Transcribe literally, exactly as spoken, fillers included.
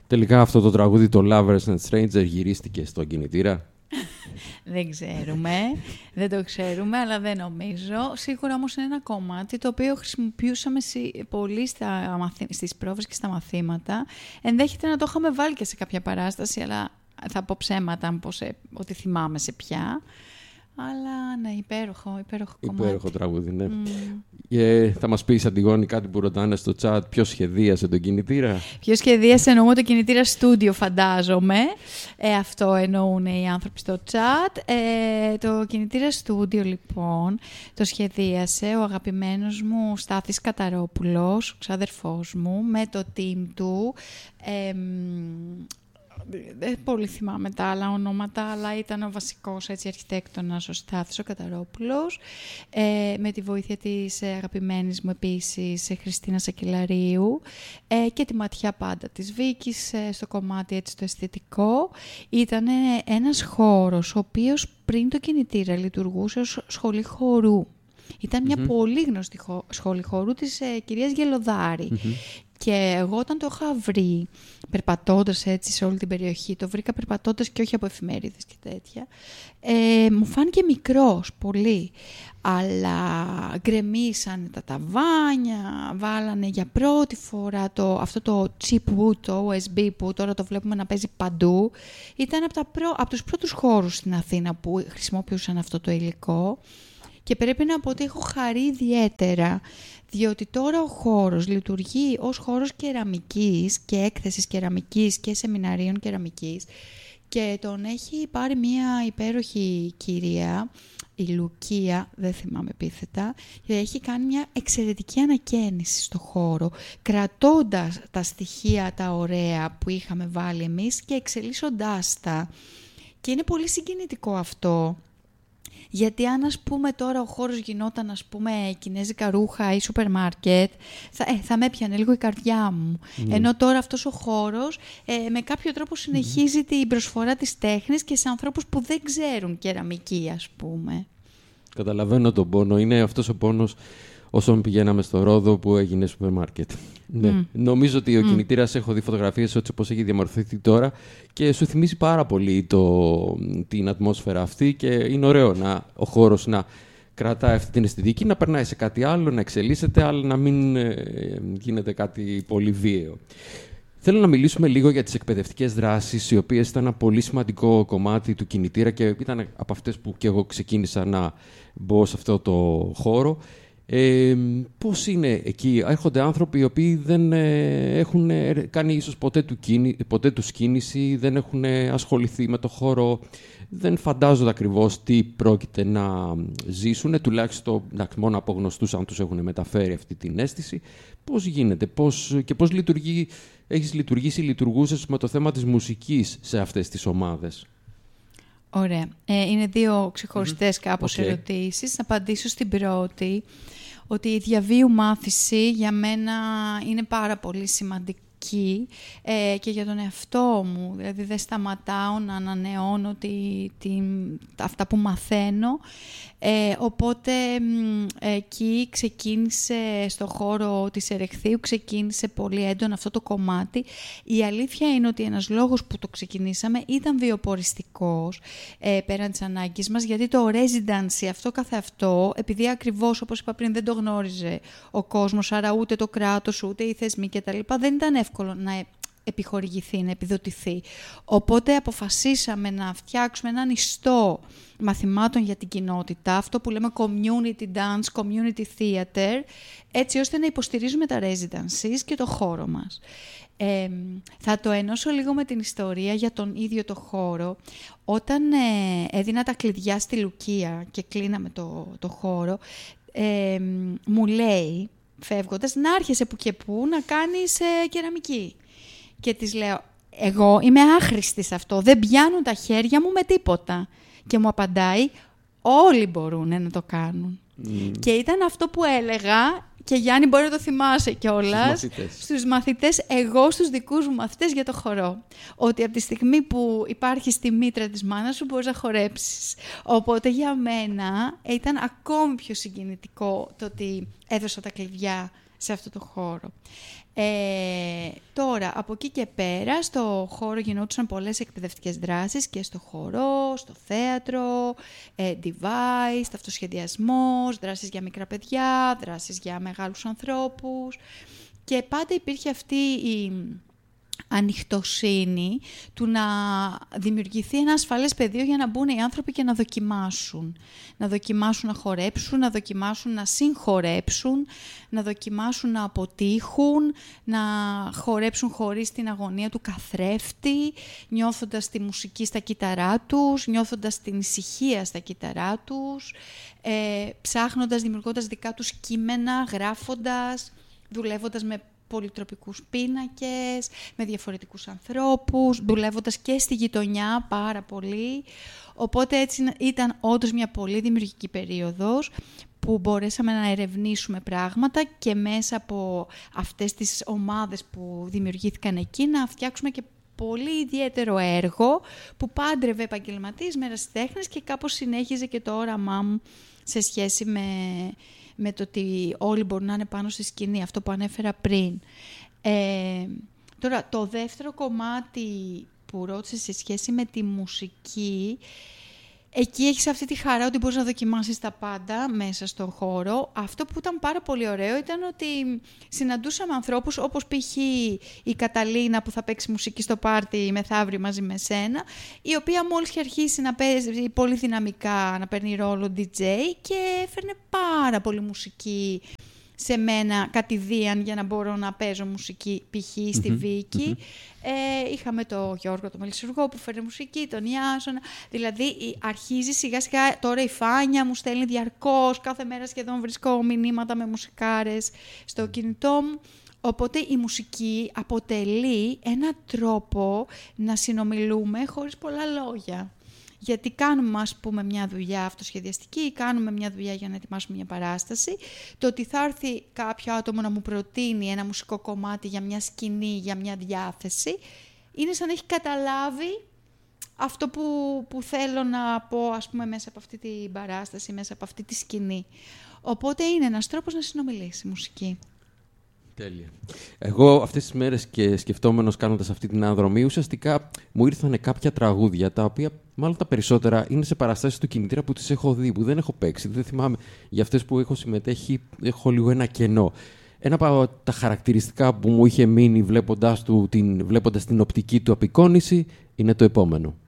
Τελικά αυτό το τραγούδι, το Lovers and Stranger, γυρίστηκε στον κινητήρα. Δεν ξέρουμε, δεν το ξέρουμε, αλλά δεν νομίζω. Σίγουρα όμως είναι ένα κομμάτι το οποίο χρησιμοποιούσαμε πολύ στα μαθη... στις πρόβες και στα μαθήματα. Ενδέχεται να το είχαμε βάλει και σε κάποια παράσταση, αλλά θα πω ψέματα πως, ε, ότι θυμάμαι σε ποια. Αλλά ναι, υπέροχο, υπέροχο κομμάτι. Υπέροχο τραγούδι, ναι. Mm. Και θα μας πεις, Αντιγόνη, κάτι που ρωτάνε στο chat, ποιος σχεδίασε τον κινητήρα? Ποιος σχεδίασε, εννοούμε το κινητήρα στούντιο, φαντάζομαι. Ε, αυτό εννοούν οι άνθρωποι στο chat. Ε, το κινητήρα στούντιο, λοιπόν, το σχεδίασε ο αγαπημένος μου Στάθης Καταρόπουλος, ο ξαδερφός μου, με το team του. Ε, Δεν πολύ θυμάμαι τα άλλα ονόματα, αλλά ήταν ο βασικός έτσι, αρχιτέκτονας, ο Στάθης ο Καταρόπουλος, ε, με τη βοήθεια της αγαπημένης μου επίσης Χριστίνα Σακελαρίου ε, και τη ματιά πάντα της Βίκης ε, στο κομμάτι έτσι, το αισθητικό. Ήταν ένας χώρος ο οποίος πριν το κινητήρα λειτουργούσε ως σχολή χορού. Ήταν μια mm-hmm. πολύ γνωστή σχολή χορού της ε, κυρίας Γελοδάρη. Mm-hmm. Και εγώ όταν το είχα βρει, περπατώντας έτσι σε όλη την περιοχή, το βρήκα περπατώντας και όχι από εφημερίδες και τέτοια, ε, μου φάνηκε μικρός, πολύ. Αλλά γκρεμίσανε τα ταβάνια, βάλανε για πρώτη φορά το, αυτό το chip wood, το ο ες μπι που τώρα το βλέπουμε να παίζει παντού. Ήταν από, τα προ, από τους πρώτους χώρους στην Αθήνα που χρησιμοποιούσαν αυτό το υλικό. Και πρέπει να πω ότι έχω χαρεί ιδιαίτερα, διότι τώρα ο χώρος λειτουργεί ως χώρος κεραμικής και έκθεσης κεραμικής και σεμιναρίων κεραμικής και τον έχει πάρει μια υπέροχη κυρία, η Λουκία, δεν θυμάμαι επίθετα, και έχει κάνει μια εξαιρετική ανακαίνιση στο χώρο, κρατώντας τα στοιχεία τα ωραία που είχαμε βάλει εμείς και εξελίσσοντάς τα. Και είναι πολύ συγκινητικό αυτό. Γιατί αν ας πούμε τώρα ο χώρος γινόταν ας πούμε κινέζικα ρούχα ή σούπερ μάρκετ, θα, ε, θα με έπιανε λίγο η καρδιά μου. Mm. Ενώ τώρα αυτός ο χώρος ε, με κάποιο τρόπο συνεχίζει mm. την προσφορά της τέχνης και σε ανθρώπους που δεν ξέρουν κεραμική ας πούμε. Καταλαβαίνω τον πόνο. Είναι αυτός ο πόνος όσον πηγαίναμε στο Ρόδο που έγινε σούπερ μάρκετ. Ναι. Mm. Νομίζω ότι ο mm. κινητήρας, έχω δει φωτογραφίες έτσι όπως έχει διαμορφωθεί τώρα και σου θυμίζει πάρα πολύ το, την ατμόσφαιρα αυτή και είναι ωραίο να, ο χώρος να κρατάει αυτή την αισθητική, να περνάει σε κάτι άλλο, να εξελίσσεται, αλλά να μην ε, γίνεται κάτι πολύ βίαιο. Θέλω να μιλήσουμε λίγο για τις εκπαιδευτικές δράσεις, οι οποίες ήταν ένα πολύ σημαντικό κομμάτι του κινητήρα και ήταν από αυτές που και εγώ ξεκίνησα να μπω σε αυτό το χώρο. Ε, πώς είναι εκεί? Έρχονται άνθρωποι οι οποίοι δεν ε, έχουν κάνει ίσως ποτέ, του κίνη, ποτέ τους κίνηση, δεν έχουν ασχοληθεί με το χώρο, δεν φαντάζονται ακριβώς τι πρόκειται να ζήσουν, τουλάχιστον μόνο από γνωστούς αν τους έχουν μεταφέρει αυτή την αίσθηση. Πώς γίνεται, πώς, και πώς λειτουργεί, έχεις λειτουργήσει, λειτουργούσες με το θέμα της μουσικής σε αυτές τις ομάδες? Ωραία. Ε, είναι δύο ξεχωριστές mm-hmm. κάπως okay. ερωτήσεις. Να απαντήσω στην πρώτη, ότι η διαβίου μάθηση για μένα είναι πάρα πολύ σημαντική ε, και για τον εαυτό μου. Δηλαδή δεν σταματάω να ανανεώνω τη, τη, αυτά που μαθαίνω. Ε, οπότε εκεί ξεκίνησε στο χώρο της Ερεχθείου, ξεκίνησε πολύ έντονα αυτό το κομμάτι. Η αλήθεια είναι ότι ένας λόγος που το ξεκινήσαμε ήταν βιοποριστικός ε, πέραν της ανάγκης μας, γιατί το residency αυτό καθεαυτό, επειδή ακριβώς όπως είπα πριν δεν το γνώριζε ο κόσμος, άρα ούτε το κράτος ούτε οι θεσμοί κτλ, δεν ήταν εύκολο να επιχορηγηθεί, να επιδοτηθεί. Οπότε αποφασίσαμε να φτιάξουμε έναν ιστό μαθημάτων για την κοινότητα, αυτό που λέμε community dance, community theater, έτσι ώστε να υποστηρίζουμε τα residencies και το χώρο μας. Ε, θα το ενώσω λίγο με την ιστορία για τον ίδιο το χώρο. Όταν ε, έδινα τα κλειδιά στη Λουκία και κλείναμε το, το χώρο, ε, μου λέει, φεύγοντας, να άρχισε που και που να κάνεις ε, κεραμική. Και της λέω, εγώ είμαι άχρηστη σε αυτό, δεν πιάνουν τα χέρια μου με τίποτα. Και μου απαντάει, όλοι μπορούν να το κάνουν. Mm. Και ήταν αυτό που έλεγα, και Γιάννη μπορεί να το θυμάσαι κιόλας, στους μαθητές. στους μαθητές, εγώ στους δικούς μου μαθητές για το χορό. Ότι από τη στιγμή που υπάρχει στη μήτρα της μάνας σου μπορείς να χορέψεις. Οπότε για μένα ήταν ακόμη πιο συγκινητικό το ότι έδωσα τα κλειδιά σε αυτό το χώρο. Ε, Τώρα, από εκεί και πέρα, στο χώρο γινόντουσαν πολλές εκπαιδευτικές δράσεις και στο χορό, στο θέατρο, ε, device, αυτοσχεδιασμός, δράσεις για μικρά παιδιά, δράσεις για μεγάλους ανθρώπους. Και πάντα υπήρχε αυτή η ανοιχτοσύνη του να δημιουργηθεί ένα ασφαλές πεδίο για να μπουν οι άνθρωποι και να δοκιμάσουν. Να δοκιμάσουν να χορέψουν, να δοκιμάσουν να συγχορέψουν, να δοκιμάσουν να αποτύχουν, να χορέψουν χωρίς την αγωνία του καθρέφτη, νιώθοντας τη μουσική στα κύτταρά τους, νιώθοντας την ησυχία στα κύτταρά τους, ε, ψάχνοντας, δημιουργώντας δικά τους κείμενα, γράφοντας, δουλεύοντας με πολυτροπικούς πίνακες, με διαφορετικούς ανθρώπους, δουλεύοντας και στη γειτονιά πάρα πολύ. Οπότε έτσι ήταν όντως μια πολύ δημιουργική περίοδος που μπορέσαμε να ερευνήσουμε πράγματα και μέσα από αυτές τις ομάδες που δημιουργήθηκαν εκεί να φτιάξουμε και πολύ ιδιαίτερο έργο που πάντρευε επαγγελματίες με ερασιτέχνες και κάπως συνέχιζε και το όραμά μου σε σχέση με... με το ότι όλοι μπορούν να είναι πάνω στη σκηνή, αυτό που ανέφερα πριν. Ε, τώρα, το δεύτερο κομμάτι που ρώτησε σε σχέση με τη μουσική, εκεί έχεις αυτή τη χαρά ότι μπορείς να δοκιμάσεις τα πάντα μέσα στον χώρο. Αυτό που ήταν πάρα πολύ ωραίο ήταν ότι συναντούσαμε ανθρώπους όπως π.χ. η Καταλίνα που θα παίξει μουσική στο πάρτι μεθαύριο μαζί με σένα, η οποία μόλις είχε αρχίσει να παίζει πολύ δυναμικά, να παίρνει ρόλο ντι τζέι και έφερνε πάρα πολύ μουσική σε μένα κατηδίαν για να μπορώ να παίζω μουσική π.χ. στη mm-hmm. Βίκη. Mm-hmm. Ε, είχαμε τον Γιώργο τον Μελισσουργό που φέρνει μουσική, τον Ιάσονα. Δηλαδή αρχίζει σιγά σιγά, τώρα η Φάνια μου στέλνει διαρκώς, κάθε μέρα σχεδόν βρίσκω μηνύματα με μουσικάρες στο κινητό μου. Οπότε η μουσική αποτελεί ένα τρόπο να συνομιλούμε χωρίς πολλά λόγια. Γιατί κάνουμε, ας πούμε, μια δουλειά αυτοσχεδιαστική, κάνουμε μια δουλειά για να ετοιμάσουμε μια παράσταση. Το ότι θα έρθει κάποιο άτομο να μου προτείνει ένα μουσικό κομμάτι για μια σκηνή, για μια διάθεση, είναι σαν να έχει καταλάβει αυτό που, που θέλω να πω, ας πούμε, μέσα από αυτή την παράσταση, μέσα από αυτή τη σκηνή. Οπότε είναι ένας τρόπος να συνομιλήσει η μουσική. Τέλεια. Εγώ αυτές τις μέρες και σκεφτόμενος κάνοντας αυτή την αναδρομή, ουσιαστικά μου ήρθαν κάποια τραγούδια, τα οποία μάλλον τα περισσότερα είναι σε παραστάσεις του κινητήρα που τις έχω δει, που δεν έχω παίξει. Δεν θυμάμαι, για αυτές που έχω συμμετέχει, έχω λίγο ένα κενό. Ένα από τα χαρακτηριστικά που μου είχε μείνει βλέποντας, του, την, βλέποντας την οπτική του απεικόνηση είναι το επόμενο.